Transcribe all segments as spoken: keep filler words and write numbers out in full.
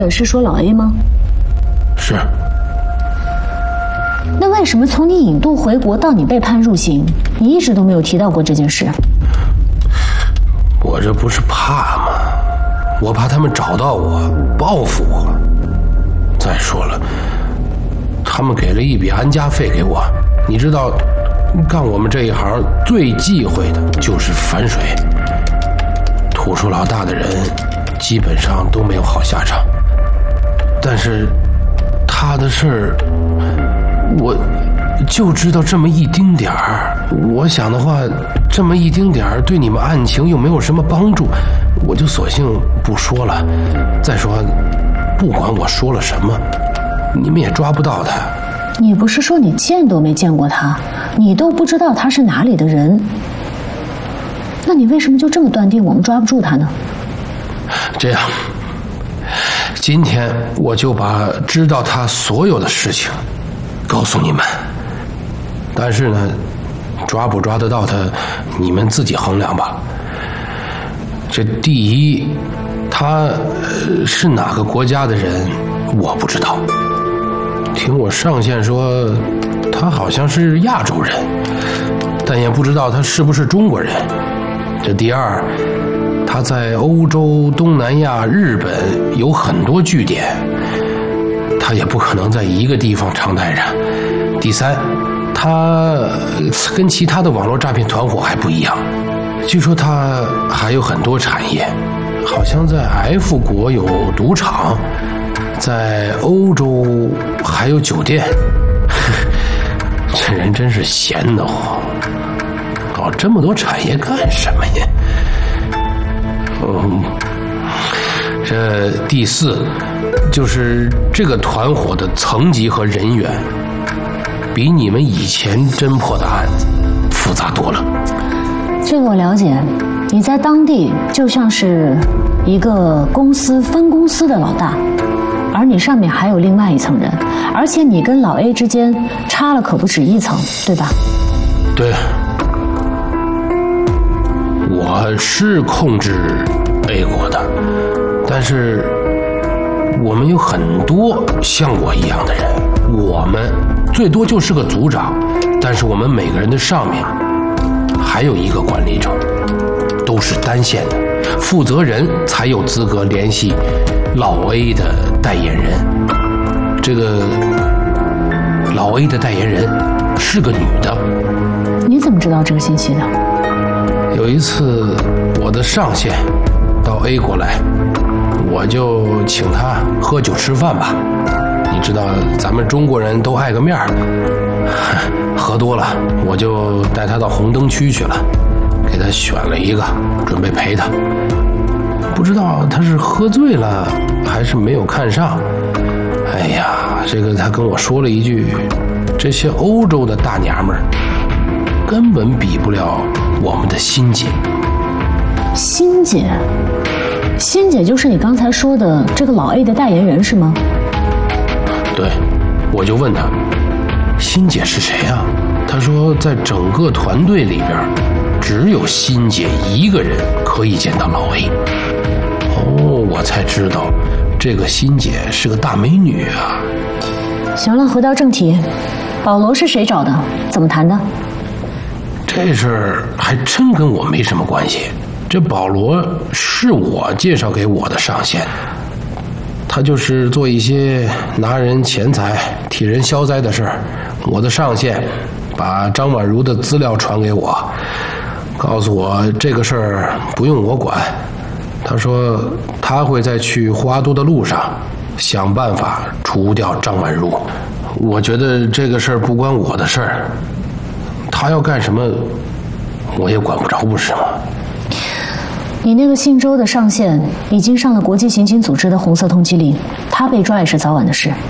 是说老 A 吗？ 是。 那为什么从你引渡回国到你被判入刑，你一直都没有提到过这件事？ 我这不是怕吗？我怕他们找到我，报复我。再说了，他们给了一笔安家费给我，你知道，干我们这一行最忌讳的就是反水。土叔老大的人基本上都没有好下场，但是他的事儿，我就知道这么一丁点儿。我想的话，这么一丁点儿对你们案情又没有什么帮助，我就索性不说了。再说，不管我说了什么，你们也抓不到他。 你不是说你见都没见过他，你都不知道他是哪里的人，那你为什么就这么断定我们抓不住他呢？ 这样，今天我就把知道他所有的事情告诉你们。但是呢，抓不抓得到他，你们自己衡量吧。这第一，他是哪个国家的人，我不知道。听我上线说，他好像是亚洲人，但也不知道他是不是中国人。这第二，他在欧洲、东南亚、日本有很多据点，他也不可能在一个地方常待着。第三，他跟其他的网络诈骗团伙还不一样，据说他还有很多产业，好像在 F 国有赌场，在欧洲还有酒店。这人真是闲得慌，搞这么多产业干什么呀？嗯，这第四就是这个团伙的层级和人员，比你们以前侦破的案子复杂多了。 这个我了解，你在当地就像是一个公司分公司的老大，而你上面还有另外一层人，而且你跟老 A 之间差了可不止一层，对吧？ 对，我是控制 A 国的，但是我们有很多像我一样的人，我们最多就是个组长，但是我们每个人的上面还有一个管理者，都是单线的，负责人才有资格联系老 A 的代言人。这个老 A 的代言人是个女的。 你怎么知道这个信息的？ 有一次我的上线到 A 国来，我就请他喝酒吃饭吧。你知道咱们中国人都爱个面儿，喝多了我就带他到红灯区去了，给他选了一个，准备陪他。不知道他是喝醉了还是没有看上，哎呀，这个他跟我说了一句，这些欧洲的大娘们儿根本比不了我们的欣姐。 欣姐？欣姐就是你刚才说的这个老 A 的代言人是吗？ 对，我就问他，欣姐是谁啊？他说在整个团队里边只有欣姐一个人可以见到老 A。 哦，我才知道这个欣姐是个大美女啊。 行了，回到正题，保罗是谁找的？怎么谈的？ 这事儿还真跟我没什么关系，这保罗是我介绍给我的上线，他就是做一些拿人钱财替人消灾的事儿。我的上线把张婉如的资料传给我，告诉我这个事儿不用我管，他说他会在去华都的路上想办法除掉张婉如。我觉得这个事儿不关我的事儿，他要干什么我也管不着，不是吗？ 你那个姓周的上线已经上了国际刑警组织的红色通缉令，他被抓也是早晚的事。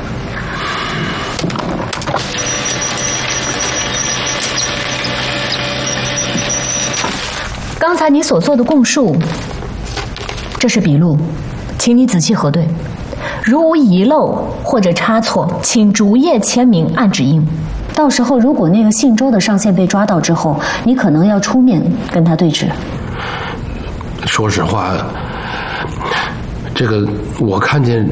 刚才你所做的供述，这是笔录，请你仔细核对，如无遗漏或者差错，请逐页签名按指印。到时候如果那个姓周的上线被抓到之后，你可能要出面跟他对质。 说实话， 这个我看见